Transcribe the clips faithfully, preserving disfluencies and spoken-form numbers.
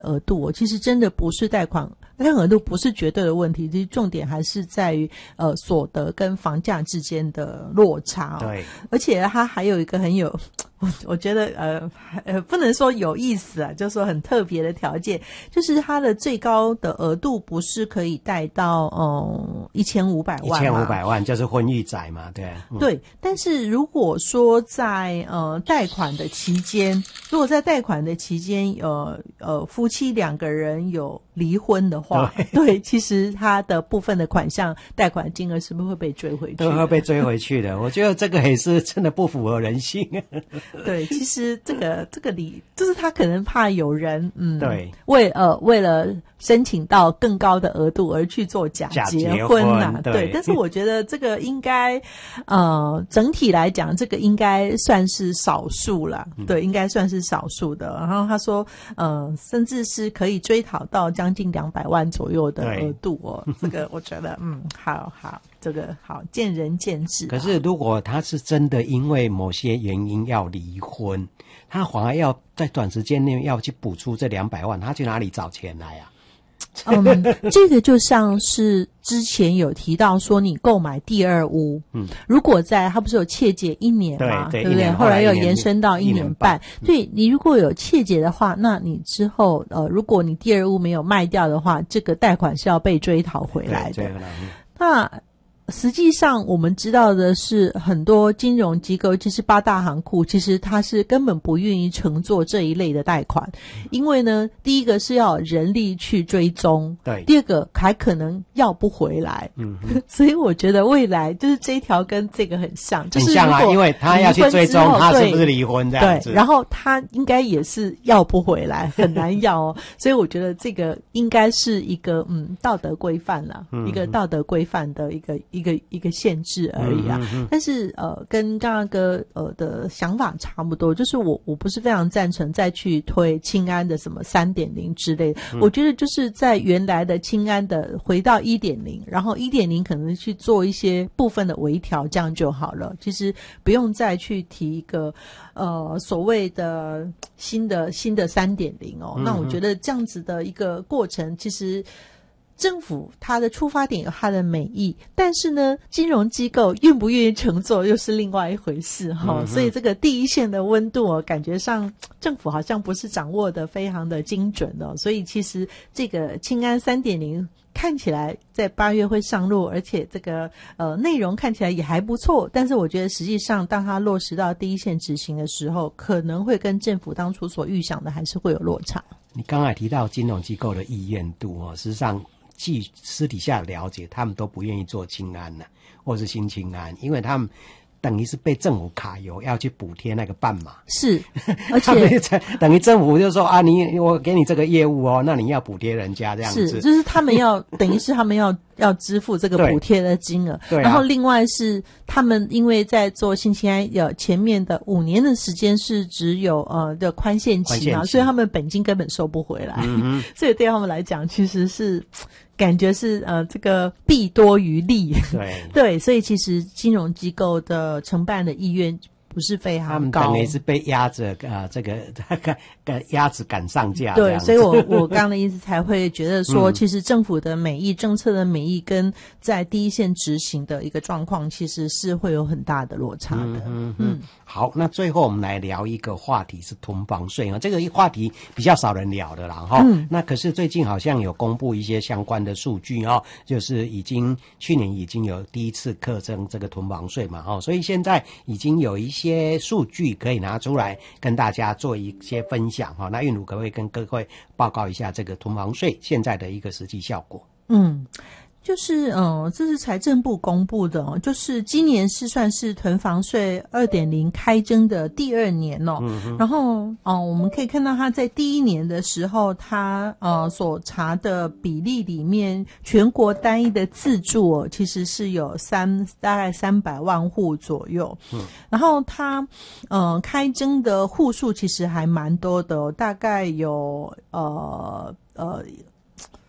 额度哦，其实真的不是贷款任何额度不是绝对的问题，其实重点还是在于呃所得跟房价之间的落差哦。 对， 而且它还有一个很有我我觉得呃呃不能说有意思啊，就是说很特别的条件，就是它的最高的额度不是可以贷到嗯一千五百万， 一千五百万就是婚育宅嘛，对、嗯、 对。但是如果说在呃贷款的期间，如果在贷款的期间呃呃夫妻两个人有离婚的话，对, 对，其实它的部分的款项贷款金额是不是会被追回去？ 都会被追回去的。我觉得这个也是真的不符合人性。 对，其实这个这个理就是他可能怕有人嗯， 对， 为呃为了申请到更高的额度而去做假结婚啊， 对, 对。但是我觉得这个应该呃整体来讲，这个应该算是少数啦，嗯、对，应该算是少数的。然后他说呃甚至是可以追讨到将近两百万左右的额度哦，这个我觉得嗯好好。这个好见仁见智、啊、 可是如果他是真的因为某些原因要离婚，他反而要在短时间内要去补出这两百万，他去哪里找钱来啊？ 嗯，这个就像是之前有提到说你购买第二屋，嗯，如果在他不是有切结一年嘛， 对对, 对不对？后来又延伸到一年半， 嗯、 对，你如果有切结的话，那你之后呃，如果你第二屋没有卖掉的话，这个贷款是要被追讨回来的。那实际上我们知道的是，很多金融机构其实八大行库其实它是根本不愿意承做这一类的贷款，因为呢第一个是要人力去追踪， 对， 第二个还可能要不回来，嗯所以我觉得未来就是这一条跟这个很像，就是很像啊，因为他要去追踪他是不是离婚这样子， 对，然后他应该也是要不回来，很难要哦所以我觉得这个应该是一个嗯道德规范啦、嗯、一个道德规范的一个一个一个限制而已啊。嗯、哼哼但是呃，跟刚刚哥呃的想法差不多，就是我我不是非常赞成再去推青安的什么 三点零 之类的、嗯，我觉得就是在原来的青安的回到 一点零， 然后 一点零 可能去做一些部分的微调，这样就好了。其实不用再去提一个呃所谓的新的新的 三点零 哦、嗯。那我觉得这样子的一个过程，其实政府它的出发点有它的美意，但是呢金融机构愿不愿意承做又是另外一回事哈、哦嗯。所以这个第一线的温度哦，感觉上政府好像不是掌握的非常的精准哦。所以其实这个青安 三点零 看起来在八月会上路，而且这个呃内容看起来也还不错，但是我觉得实际上当它落实到第一线执行的时候，可能会跟政府当初所预想的还是会有落差。 你刚才提到金融机构的意愿度哦，事实上据私底下了解，他们都不愿意做青安了、啊，或是新青安，因为他们等于是被政府卡油，要去补贴那个半码。 是，而且等于政府就说啊，你我给你这个业务哦，那你要补贴人家这样子。 是，就是他们要等于是他们要要支付这个补贴的金额。对。然后另外是他们因为在做新青安有前面的五年的时间是只有呃的宽限期嘛，所以他们本金根本收不回来。嗯所以对他们来讲，其实是。感觉是呃这个弊多于利， 对对，所以其实金融机构的承办的意愿不是非常高， 他们等于是被压着呃这个压着赶上架。 对，所以我我刚刚的意思才会觉得说、嗯、其实政府的美意政策的美意跟在第一线执行的一个状况其实是会有很大的落差的。嗯嗯嗯好，那最后我们来聊一个话题是囤房税啊，这个话题比较少人聊的啦哈、嗯。那可是最近好像有公布一些相关的数据哦，就是已经去年已经有第一次课征这个囤房税嘛哈，所以现在已经有一些些数据可以拿出来跟大家做一些分享哈。那韵如可不可以跟各位报告一下这个囤房税现在的一个实际效果？ 嗯。就是呃这是财政部公布的哦，就是今年是算是囤房税 二点零 开征的第二年哦。嗯、然后哦、呃、我们可以看到它在第一年的时候，它呃所查的比例里面，全国单一的自住哦其实是有三大概三百万户左右。嗯，然后它呃开征的户数其实还蛮多的哦，大概有呃呃大概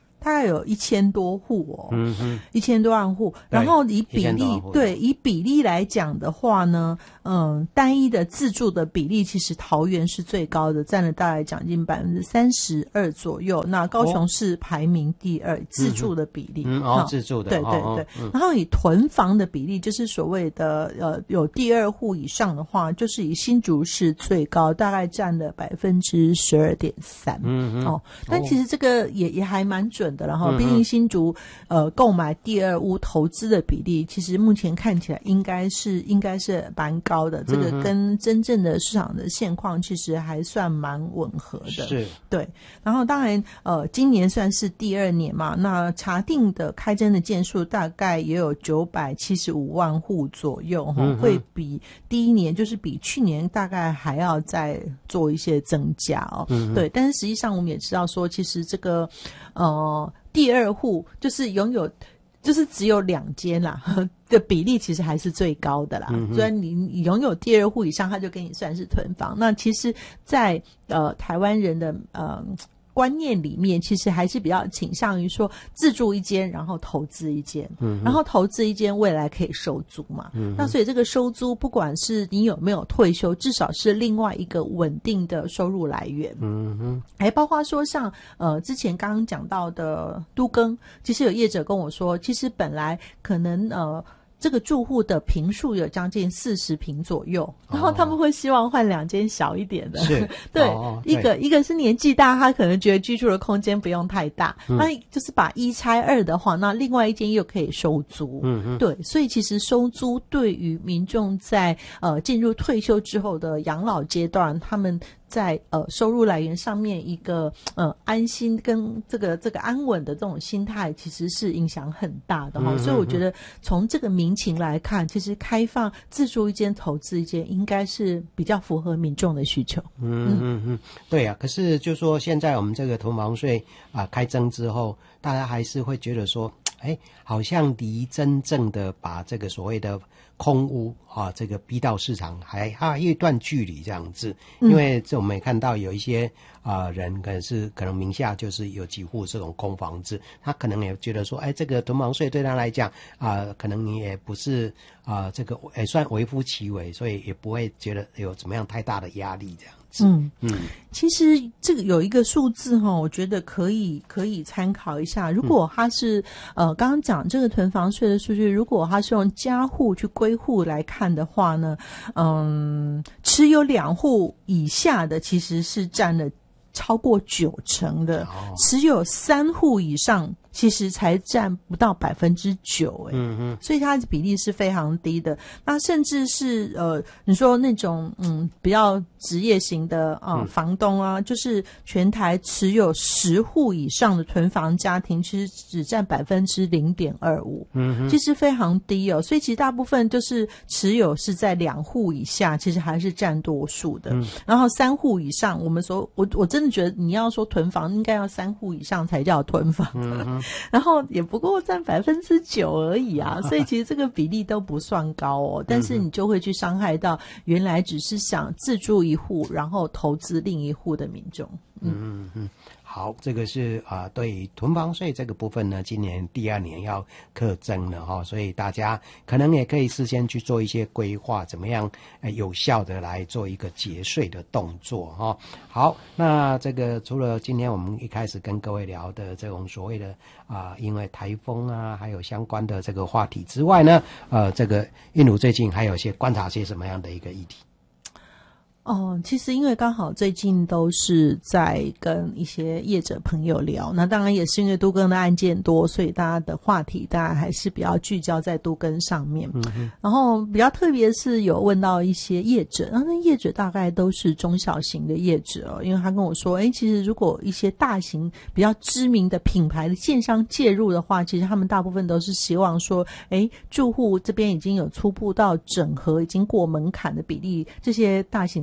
概有一千多户哦， 嗯哼， 一千多万户。然后以比例，对，以比例来讲的话呢，嗯，单一的自住的比例，其实桃园是最高的，占了大概将近百分之三十二左右。那高雄市排名第二，哦、自住的比例， 嗯，哦，自住的， 对对对。 哦嗯、 然后以囤房的比例，就是所谓的呃有第二户以上的话，就是以新竹市最高，大概占了百分之十二点三。嗯嗯。哦，但其实这个也、哦、也还蛮准的，然后毕竟新竹呃购买第二屋投资的比例，其实目前看起来应该是应该是蛮高的。这个跟真正的市场的现况其实还算蛮吻合的。 是。 对。然后当然呃今年算是第二年嘛，那查定的开征的件数大概也有九百七十五万户左右，嗯、会比第一年就是比去年大概还要再做一些增加哦。嗯、对，但是实际上我们也知道说，其实这个呃第二户就是拥有就是只有两间啦的比例，其实还是最高的啦。嗯、虽然你你拥有第二户以上，他就给你算是囤房。那其实在，在呃台湾人的呃。观念里面其实还是比较倾向于说自住一间，然后投资一间，嗯，然后投资一间未来可以收租嘛，嗯，那所以这个收租不管是你有没有退休，至少是另外一个稳定的收入来源，嗯哼，还包括说像呃之前刚刚讲到的都更，其实有业者跟我说，其实本来可能呃。这个住户的坪数有将近四十坪左右，然后他们会希望换两间小一点的。是，对，哦、一个一个是年纪大，他可能觉得居住的空间不用太大，嗯、那就是把一拆二的话，那另外一间又可以收租。嗯嗯，对，所以其实收租对于民众在呃进入退休之后的养老阶段，他们在呃收入来源上面一个呃安心跟这个这个安稳的这种心态，其实是影响很大的哈。嗯嗯嗯，所以我觉得从这个民情来看，其实开放自住一间投资一间，应该是比较符合民众的需求。 嗯嗯嗯，对啊。可是就说现在我们这个囤房税啊、呃、开征之后，大家还是会觉得说，哎，好像离真正的把这个所谓的空屋啊，这个逼到市场还还有一段距离这样子。因为这我们也看到有一些啊、呃、人可能是可能名下就是有几户这种空房子，他可能也觉得说，哎，这个囤房税对他来讲啊、呃，可能你也不是啊、呃、这个也算微乎其微，所以也不会觉得有怎么样太大的压力这样。嗯嗯，其实这个有一个数字哈，我觉得可以可以参考一下。如果它是、嗯、呃刚刚讲这个囤房税的数据，如果它是用家户去归户来看的话呢，嗯，持有两户以下的其实是占了超过九成的，哦、持有三户以上其实才占不到百分之九，哎，嗯嗯，所以它的比例是非常低的。那甚至是呃，你说那种嗯比较职业型的啊、呃嗯、房东啊，就是全台持有十户以上的囤房家庭，其实只占百分之零点二五，嗯，其实非常低哦。所以其实大部分就是持有是在两户以下，其实还是占多数的。嗯、然后三户以上，我们说我我真的觉得你要说囤房，应该要三户以上才叫囤房。嗯然后也不过占百分之九而已啊，所以其实这个比例都不算高哦。但是你就会去伤害到原来只是想自住一户，然后投资另一户的民众。 嗯嗯嗯。好，这个是啊、呃，对于囤房税这个部分呢，今年第二年要课征了哈、哦，所以大家可能也可以事先去做一些规划，怎么样呃有效的来做一个节税的动作哈、哦。好，那这个除了今天我们一开始跟各位聊的这种所谓的啊、呃，因为台风啊，还有相关的这个话题之外呢，呃，这个韵如最近还有一些观察些什么样的一个议题？ 哦，其实因为刚好最近都是在跟一些业者朋友聊，那当然也是因为都更的案件多，所以大家的话题当然还是比较聚焦在都更上面。嗯、然后比较特别是有问到一些业者，然后那业者大概都是中小型的业者哦，因为他跟我说，诶，其实如果一些大型比较知名的品牌的建商介入的话，其实他们大部分都是希望说，诶，住户这边已经有初步到整合已经过门槛的比例，这些大型的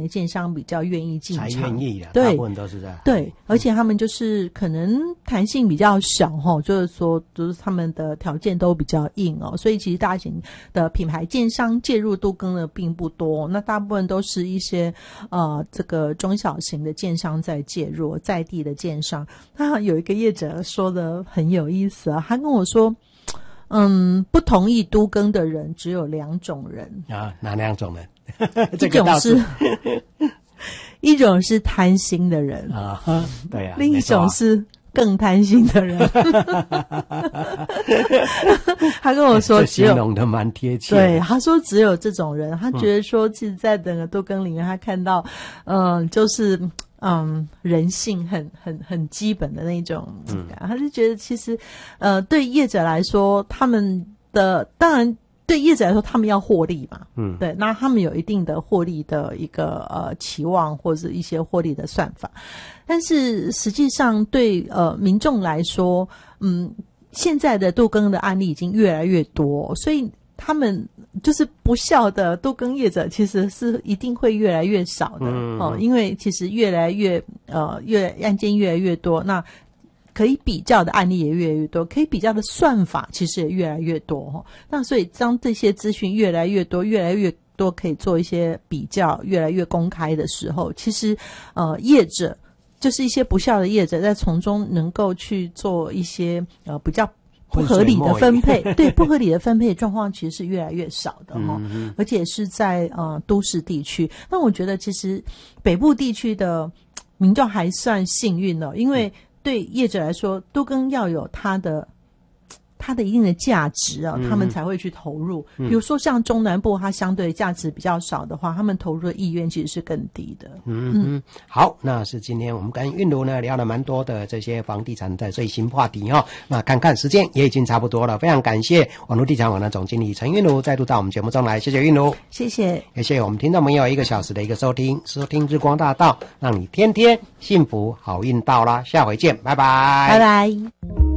建商比较愿意进场， 才愿意的， 对， 大部分都是这样。 对，而且他们就是可能弹性比较小哈，就是说，就是他们的条件都比较硬哦，所以其实大型的品牌建商介入都更的并不多，那大部分都是一些呃这个中小型的建商在介入，在地的建商。那有一个业者说的很有意思啊，他跟我说，嗯，不同意都更的人只有两种人啊，哪两种人？ 一种是一种是贪心的人啊，对啊， 另一种是更贪心的人。他跟我说只有， 形容的蛮贴切。 对，他说只有这种人，他觉得说，其实在整个都更里面，他看到，嗯、呃，就是嗯，人性很很很基本的那种感，他就觉得其实，呃，对业者来说，他们的当然。对业者来说，他们要获利嘛，嗯，对，那他们有一定的获利的一个呃期望，或者是一些获利的算法，但是实际上对呃民众来说，嗯，现在的都更的案例已经越来越多，所以他们就是不孝的都更业者，其实是一定会越来越少的，嗯、哦，因为其实越来越呃越案件越来越多，那。可以比较的案例也越来越多，可以比较的算法其实也越来越多。那所以当这些资讯越来越多，越来越多可以做一些比较，越来越公开的时候，其实呃业者就是一些不孝的业者，在从中能够去做一些呃比较不合理的分配，对不合理的分配状况其实是越来越少的哈、嗯，而且是在呃都市地区。那我觉得其实北部地区的民众还算幸运了，因为对业者来说，都更要有它的它的一定的价值啊，他们才会去投入。嗯、比如说像中南部，它相对价值比较少的话，他们投入的意愿其实是更低的。 嗯嗯，好，那是今天我们跟韵如呢聊了蛮多的这些房地产的最新话题哈、哦。那看看时间也已经差不多了，非常感谢网络地产网的总经理陈韵如再度到我们节目中来，谢谢韵如， 谢谢， 也谢谢我们听众朋友一个小时的一个收听，收听日光大道，让你天天幸福好运到啦，下回见，拜拜， 拜拜。